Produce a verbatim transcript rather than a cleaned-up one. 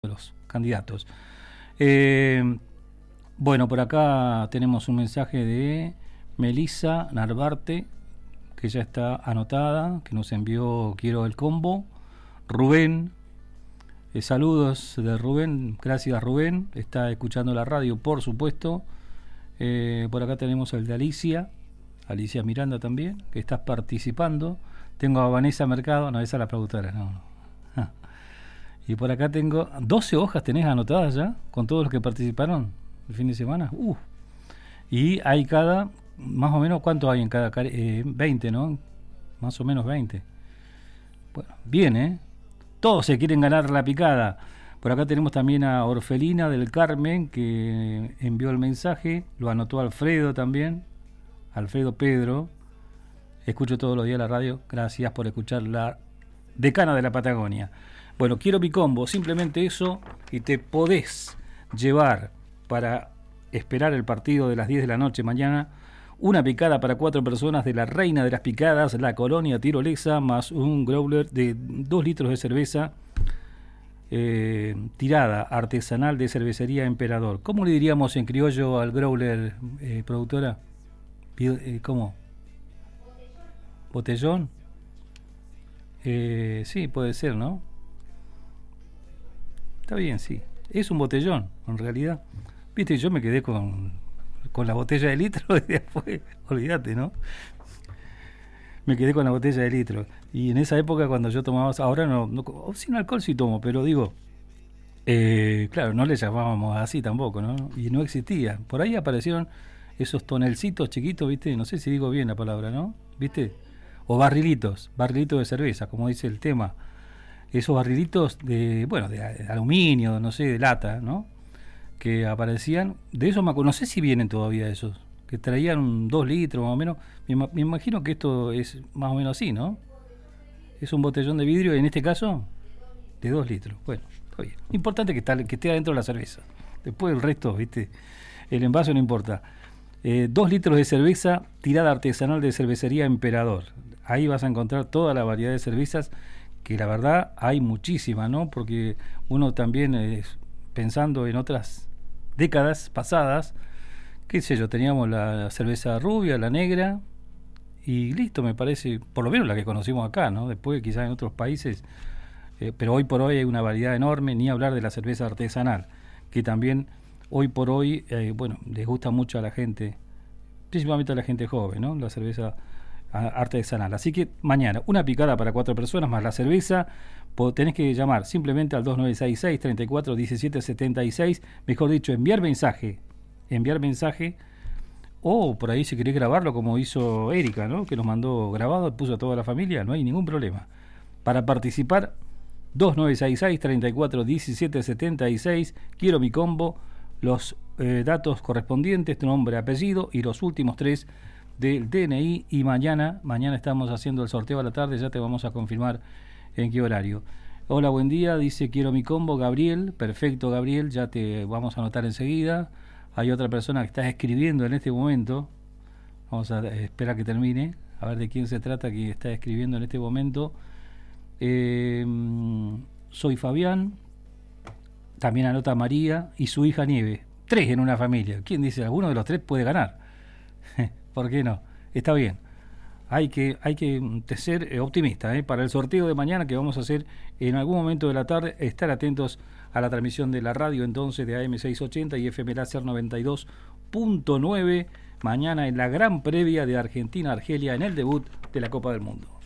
de los candidatos. Eh, bueno, por acá tenemos un mensaje de Melissa Narvarte, que ya está anotada, que nos envió Quiero el Combo. Rubén, eh, saludos de Rubén, gracias Rubén, está escuchando la radio, por supuesto. Eh, por acá tenemos el de Alicia, Alicia Miranda también, que estás participando. Tengo a Vanessa Mercado, no, esa es la productora, no, no. Ah. Y por acá tengo doce hojas, tenés anotadas ya, con todos los que participaron el fin de semana. Uh. Y hay cada, más o menos, ¿cuántos hay en cada? Eh, veinte, ¿no? Más o menos veinte. Bueno, bien, ¿eh? Todos se quieren ganar la picada. Por acá tenemos también a Orfelina del Carmen, que envió el mensaje, lo anotó Alfredo también, Alfredo Pedro. Escucho todos los días la radio, gracias por escuchar la Decana de la Patagonia. Bueno, quiero mi combo, simplemente eso, y te podés llevar para esperar el partido de las diez de la noche mañana, una picada para cuatro personas de la reina de las picadas, la colonia tirolesa, más un growler de dos litros de cerveza, eh, tirada artesanal de cervecería Emperador. ¿Cómo le diríamos en criollo al growler, eh, productora? Eh, ¿Cómo? ¿Botellón? Eh, sí, puede ser, ¿no? Está bien, sí. Es un botellón, en realidad. Viste, yo me quedé con, con la botella de litro y después, olvídate, ¿no? Me quedé con la botella de litro. Y en esa época cuando yo tomaba, ahora no, no sin alcohol sí tomo, pero digo, eh, claro, no le llamábamos así tampoco, ¿no? Y no existía. Por ahí aparecieron esos tonelcitos chiquitos, ¿viste? No sé si digo bien la palabra, ¿no? ¿Viste? O barrilitos, barrilitos de cerveza, como dice el tema. Esos barrilitos de, bueno, de aluminio, no sé, de lata, ¿no? Que aparecían, de eso me acuerdo, no sé si vienen todavía esos, que traían dos litros más o menos. Me, me imagino que esto es más o menos así, ¿no? Es un botellón de vidrio, en este caso, de dos litros. Bueno, está bien. Importante que, está, que esté adentro de la cerveza. Después el resto, ¿viste? El envase no importa. Eh, dos litros de cerveza tirada artesanal de cervecería Emperador. Ahí vas a encontrar toda la variedad de cervezas, que la verdad hay muchísimas, ¿no? Porque uno también, eh, pensando en otras décadas pasadas, qué sé yo, teníamos la cerveza rubia, la negra, y listo, me parece, por lo menos la que conocimos acá, ¿no? Después quizás en otros países, eh, pero hoy por hoy hay una variedad enorme, ni hablar de la cerveza artesanal, que también hoy por hoy, eh, bueno, les gusta mucho a la gente, principalmente a la gente joven, ¿no? La cerveza artesanal. Así que mañana, una picada para cuatro personas más la cerveza. Tenés que llamar simplemente al dos nueve seis seis, treinta y cuatro, diecisiete setenta y seis, mejor dicho, enviar mensaje, enviar mensaje, o por ahí si querés grabarlo como hizo Erika, ¿no? Que nos mandó grabado, puso a toda la familia, no hay ningún problema. Para participar, dos nueve seis seis, treinta y cuatro, diecisiete setenta y seis, quiero mi combo, los eh, datos correspondientes, tu nombre, apellido y los últimos tres del D N I, y mañana, mañana estamos haciendo el sorteo a la tarde, ya te vamos a confirmar en qué horario. Hola, buen día, dice quiero mi combo, Gabriel, perfecto Gabriel, ya te vamos a anotar enseguida. Hay otra persona que está escribiendo en este momento, vamos a esperar que termine, a ver de quién se trata que está escribiendo en este momento. Eh, soy Fabián, también anota María y su hija Nieve, tres en una familia, ¿quién dice? Alguno de los tres puede ganar. ¿Por qué no? Está bien. Hay que, hay que ser optimista, ¿eh? Para el sorteo de mañana que vamos a hacer en algún momento de la tarde, estar atentos a la transmisión de la radio entonces de A M seiscientos ochenta y F M Láser noventa y dos punto nueve, mañana en la gran previa de Argentina-Argelia en el debut de la Copa del Mundo.